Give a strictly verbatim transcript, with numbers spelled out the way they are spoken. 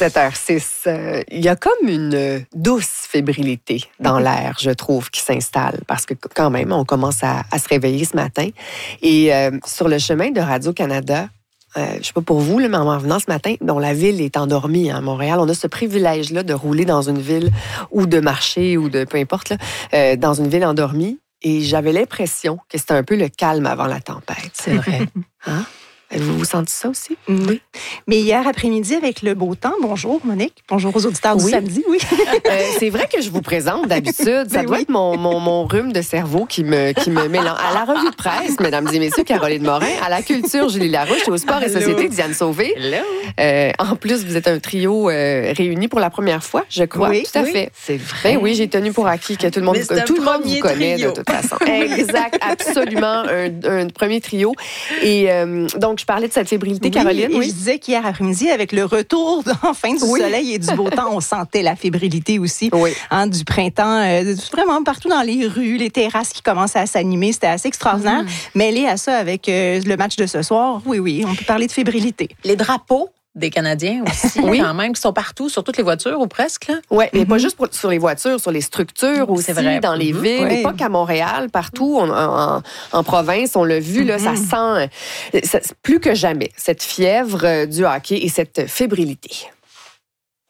sept heures six. Euh, il y a comme une douce fébrilité dans l'air, je trouve, qui s'installe. Parce que quand même, on commence à, à se réveiller ce matin. Et euh, sur le chemin de Radio-Canada, euh, je ne sais pas pour vous, là, mais en revenant ce matin, dont la ville est endormie, hein, à Montréal, on a ce privilège-là de rouler dans une ville ou de marcher ou de peu importe, là, euh, dans une ville endormie. Et j'avais l'impression que c'était un peu le calme avant la tempête. C'est vrai. Hein? Vous vous sentez ça aussi? Oui. Mais hier après-midi, avec le beau temps, bonjour Monique, bonjour aux auditeurs du oui. samedi, oui. euh, c'est vrai que je vous présente d'habitude. Ça Mais doit oui. être mon, mon, mon rhume de cerveau qui me, qui me mélange. À la revue de presse, mesdames et messieurs, Caroline Morin. À la culture, Julie Larouche. Et au sport Hello. et société, Diane Sauvé. Hello. Euh, en plus, vous êtes un trio euh, réuni pour la première fois, je crois. Oui, tout à oui. fait. C'est vrai. Ben oui, j'ai tenu pour acquis que tout le monde, Mais c'est un tout le monde vous premier connaît trio. de toute façon. Exact, absolument. Un, un premier trio. Et euh, donc, je parlais de cette fébrilité, Oui, Caroline. et Oui. je disais qu'hier après-midi, avec le retour enfin du Oui. soleil et du beau temps, on sentait la fébrilité aussi Oui. hein, du printemps. Euh, vraiment partout dans les rues, les terrasses qui commençaient à s'animer. C'était assez extraordinaire. Mm. Mêlé à ça avec euh, le match de ce soir, oui, oui, on peut parler de fébrilité. Les drapeaux des Canadiens aussi, Oui. quand même, qui sont partout, sur toutes les voitures ou presque. Là. Oui, mais pas juste pour- sur les voitures, sur les structures aussi, C'est vrai. dans les Mhm. villes, Oui. et pas qu'à Montréal, partout on- en, en, en province, on l'a vu, là, ça sent euh, ça- plus que jamais cette fièvre euh, du hockey et cette fébrilité.